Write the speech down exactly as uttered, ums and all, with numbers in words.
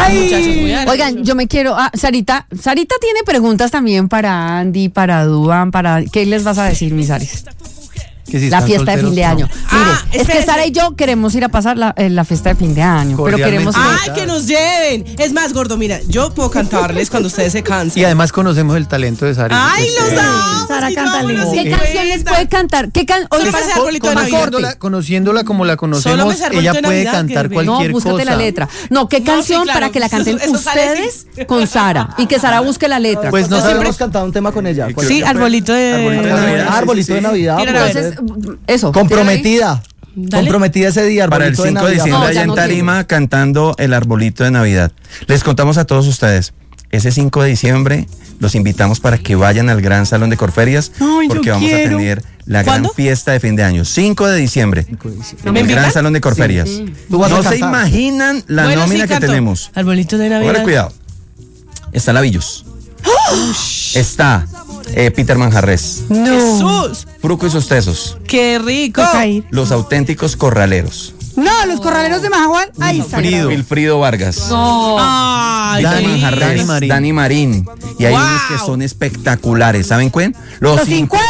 muchachos, muy agradecidos. Oigan, yo me quiero... Ah, Sarita, Sarita tiene preguntas también para Andy, para Duan, para... ¿Qué les vas a decir, mis Aris? Que si La están fiesta de solteros, fin de no. año. Mire, Ah, es que espérese. Sara y yo queremos ir a pasar la, eh, la fiesta de fin de año, pero queremos... Cordialmente. ¡Ay, que nos lleven! Es más, gordo, mira, yo puedo cantarles cuando ustedes se cansen. Y además conocemos el talento de Sara. ¡Ay, los amo! Sara Sí, canta vámonos, lindo. ¿Qué sí, canciones puede cantar? ¿Qué can... Oye, Solo me sé Arbolito de Navidad. Conociéndola, conociéndola como la Solo me conocemos, sé Arbolito ella de puede Navidad, cantar que- cualquier no, búscate cosa. la letra. No, ¿qué No, canción sí, claro. para que la canten Eso- eso sale ustedes así. con Sara? Y que Sara busque la letra. Pues no Nosotros sabemos. hemos cantado un tema con ella. ¿Cuál Sí, fue? arbolito de... Arbolito de Navidad. Ah, Arbolito de Navidad. Tira la puede Entonces, ser. eso. Comprometida. Dale. Comprometida ese día, Para el Arbolito de cinco de Navidad. diciembre No, allá ya en no Tarima cantando el arbolito de Navidad. Les contamos a todos ustedes, ese cinco de diciembre los invitamos para que vayan al Gran Salón de Corferias Ay, yo porque vamos quiero. a tener la gran ¿Cuándo? fiesta de fin de año, cinco de diciembre, en ¿Me el Gran invitan? Salón de Corferias. Tú vas a No se cantar. imaginan la Bueno, nómina sí, que canto. tenemos. Arbolito de Navidad. Pongan cuidado. Está Lavillos. Está eh, Peter Manjarres, ¡Jesús! Fruco y sus tesos, ¡Qué rico! Toca ir. los auténticos corraleros, No, los corraleros de Majagual. Ahí está. Wilfrido. Wilfrido Vargas. ¡Ay, Dani qué lindo! Manjarres. Dani Marín. Dani Marín. Y hay Wow. unos que son espectaculares. ¿Saben cuál? Los, Los cincuenta.